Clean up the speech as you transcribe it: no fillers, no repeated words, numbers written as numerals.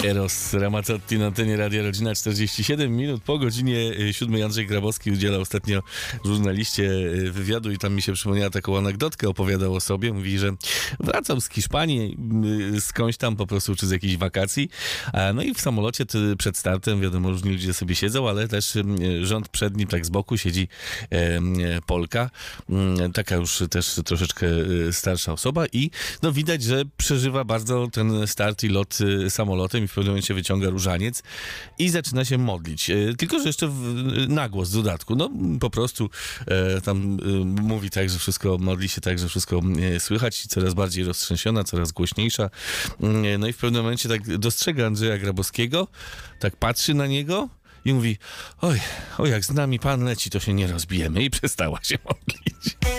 Eros Ramazzotti na antenie Radia Rodzina, 47 minut po godzinie 7. Andrzej Grabowski udzielał ostatnio żurnaliście wywiadu i tam mi się przypomniała taką anegdotkę, opowiadał o sobie. Mówi, że wracał z Hiszpanii, skądś tam po prostu, czy z jakichś wakacji. No i w samolocie przed startem, wiadomo, różni ludzie sobie siedzą, ale też rząd przed nim, tak z boku siedzi Polka, taka już też troszeczkę starsza osoba i no widać, że przeżywa bardzo ten start i lot samolotem i w pewnym momencie wyciąga różaniec i zaczyna się modlić. Tylko że jeszcze na głos w dodatku. No po prostu tam mówi tak, że wszystko, modli się tak, że wszystko słychać i coraz bardziej roztrzęsiona, coraz głośniejsza. No i w pewnym momencie tak dostrzega Andrzeja Grabowskiego, tak patrzy na niego i mówi: oj, jak z nami pan leci, to się nie rozbijemy, i przestała się modlić.